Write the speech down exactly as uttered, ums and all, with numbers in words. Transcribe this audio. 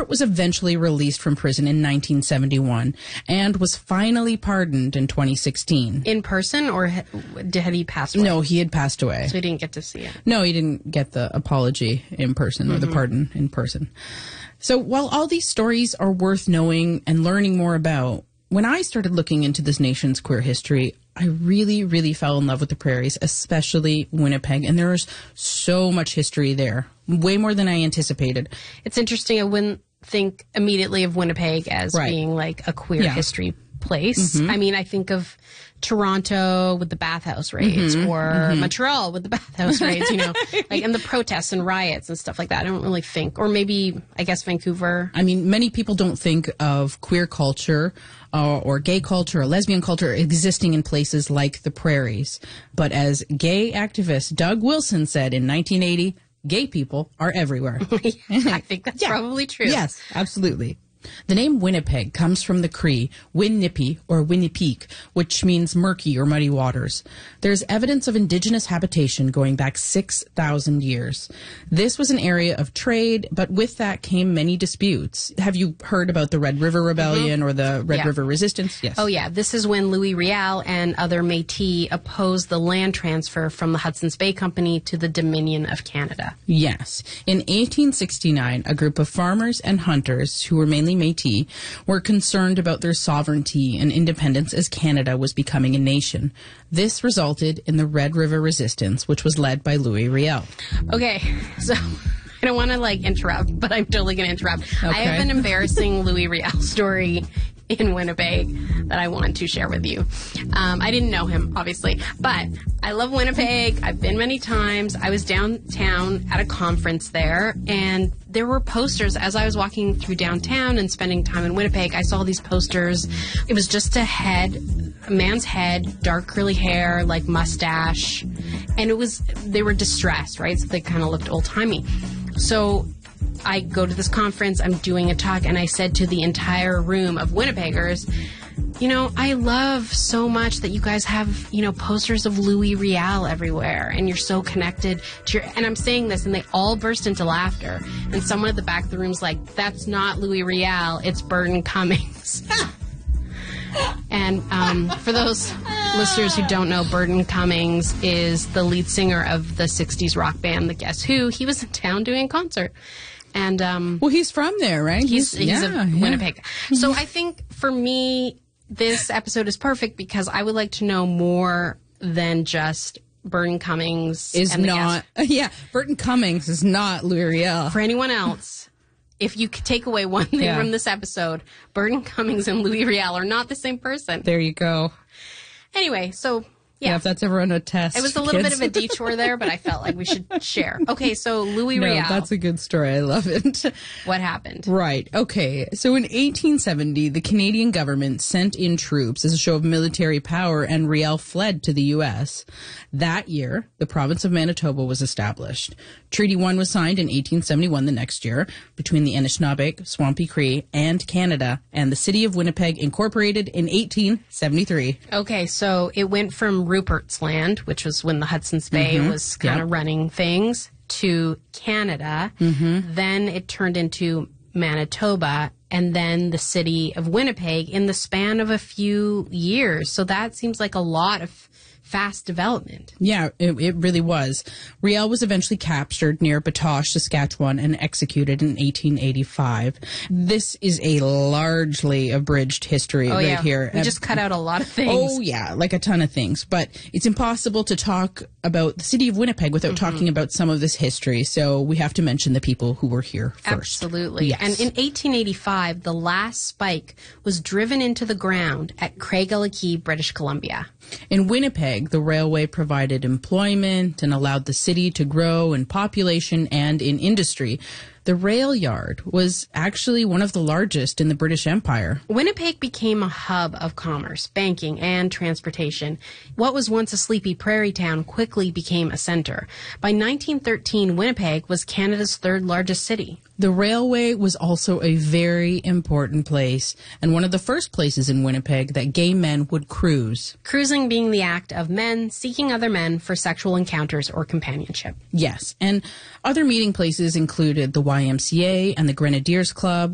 Stewart was eventually released from prison in nineteen seventy-one and was finally pardoned in twenty sixteen. In person, or had, had he passed away? No, he had passed away. So he didn't get to see it. No, he didn't get the apology in person, or mm-hmm. the pardon in person. So while all these stories are worth knowing and learning more about, when I started looking into this nation's queer history, I really, really fell in love with the prairies, especially Winnipeg. And there is so much history there, way more than I anticipated. It's interesting. I wouldn't think immediately of Winnipeg as right. being like a queer yeah. history place. Mm-hmm. I mean, I think of Toronto with the bathhouse raids, mm-hmm. or mm-hmm. Montreal with the bathhouse raids, you know, like, and the protests and riots and stuff like that. I don't really think, or maybe, I guess, Vancouver. I mean, many people don't think of queer culture uh, or gay culture or lesbian culture existing in places like the prairies. But as gay activist Doug Wilson said in nineteen eighty, gay people are everywhere. I think that's yeah. probably true. Yes, absolutely. The name Winnipeg comes from the Cree Winnipi or Winnipeak, which means murky or muddy waters. There's evidence of indigenous habitation going back six thousand years. This was an area of trade, but with that came many disputes. Have you heard about the Red River Rebellion mm-hmm. or the Red yeah. River Resistance? Yes. Oh, yeah. This is when Louis Riel and other Métis opposed the land transfer from the Hudson's Bay Company to the Dominion of Canada. Yes. In eighteen sixty-nine, a group of farmers and hunters, who were mainly Métis, were concerned about their sovereignty and independence as Canada was becoming a nation. This resulted in the Red River Resistance, which was led by Louis Riel. Okay, so I don't want to, like, interrupt, but I'm totally going to interrupt. Okay. I have an embarrassing Louis Riel story in Winnipeg that I want to share with you. Um, I didn't know him, obviously, but I love Winnipeg. I've been many times. I was downtown at a conference there, and there were posters. As I was walking through downtown and spending time in Winnipeg, I saw these posters. It was just a head, a man's head, dark curly hair, like mustache, and it was, they were distressed, right? So they kind of looked old-timey. So I go to this conference, I'm doing a talk, and I said to the entire room of Winnipeggers, you know, I love so much that you guys have, you know, posters of Louis Riel everywhere, and you're so connected to your, and I'm saying this, and they all burst into laughter, and someone at the back of the room's like, that's not Louis Riel, it's Burton Cummings. And um, for those listeners who don't know, Burton Cummings is the lead singer of the sixties rock band, The Guess Who. He was in town doing a concert. And um, well, he's from there, right? He's, he's yeah, a Winnipeg. Yeah. So I think for me, this episode is perfect because I would like to know more than just Burton Cummings. Is and not, the yeah, Burton Cummings is not Louis Riel. For anyone else, if you could take away one thing yeah. from this episode, Burton Cummings and Louis Riel are not the same person. There you go. Anyway, so yeah. yeah, if that's ever on a test. It was a little kids. bit of a detour there, but I felt like we should share. Okay, so Louis no, Riel. That's a good story. I love it. What happened? Right. Okay. So in eighteen seventy, the Canadian government sent in troops as a show of military power, and Riel fled to the U S. That year, the province of Manitoba was established. Treaty one was signed in eighteen seventy-one, the next year, between the Anishinaabeg, Swampy Cree, and Canada, and the city of Winnipeg incorporated in eighteen seventy-three. Okay, so it went from Rupert's Land, which was when the Hudson's Bay mm-hmm. was kind of yep. running things, to Canada. Mm-hmm. Then it turned into Manitoba, and then the city of Winnipeg in the span of a few years. So that seems like a lot of fast development. Yeah, it, it really was. Riel was eventually captured near Batoche, Saskatchewan, and executed in eighteen eighty-five. This is a largely abridged history oh, right yeah. here. We just cut out a lot of things. Oh, yeah, like a ton of things. But it's impossible to talk about the city of Winnipeg without mm-hmm. talking about some of this history. So we have to mention the people who were here first. Absolutely. Yes. And in eighteen eighty-five, the last spike was driven into the ground at Craigellachie, British Columbia. In Winnipeg, the railway provided employment and allowed the city to grow in population and in industry. The rail yard was actually one of the largest in the British Empire. Winnipeg became a hub of commerce, banking, and transportation. What was once a sleepy prairie town quickly became a center. By nineteen thirteen, Winnipeg was Canada's third largest city. The railway was also a very important place, and one of the first places in Winnipeg that gay men would cruise. Cruising being the act of men seeking other men for sexual encounters or companionship. Yes, and other meeting places included the Y M C A and the Grenadiers Club,